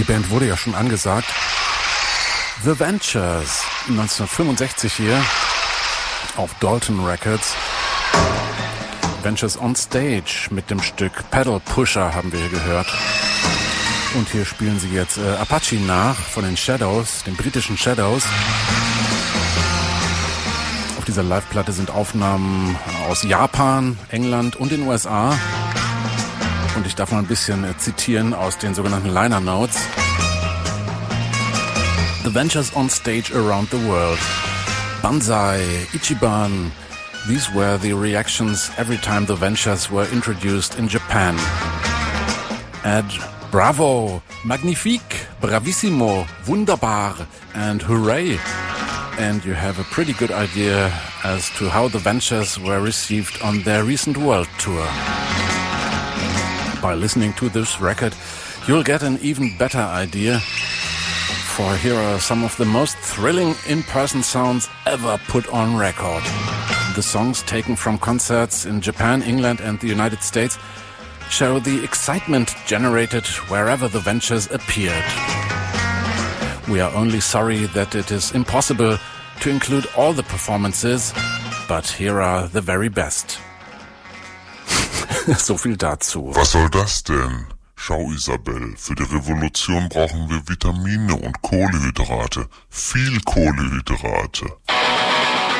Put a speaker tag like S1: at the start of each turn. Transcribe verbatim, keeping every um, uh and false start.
S1: Die Band wurde ja schon angesagt. The Ventures, neunzehnhundertfünfundsechzig hier auf Dalton Records. Ventures on Stage mit dem Stück Pedal Pusher haben wir hier gehört. Und hier spielen sie jetzt äh, Apache nach von den Shadows, den britischen Shadows. Auf dieser Live-Platte sind Aufnahmen aus Japan, England und den U S A. Und ich darf mal ein bisschen äh, zitieren aus den sogenannten Liner Notes. The Ventures on Stage around the world. Banzai, Ichiban. These were the reactions every time the Ventures were introduced in Japan. Add bravo, magnifique, bravissimo, wunderbar, and hooray. And you have a pretty good idea as to how the Ventures were received on their recent world tour. By listening to this record, you'll get an even better idea, for here are some of the most thrilling in-person sounds ever put on record. The songs taken from concerts in Japan, England and the United States show the excitement generated wherever the Ventures appeared. We are only sorry that it is impossible to include all the performances, but here are the very best. So viel dazu.
S2: Was soll das denn? Schau, Isabel, für die Revolution brauchen wir Vitamine und Kohlenhydrate. Viel Kohlenhydrate.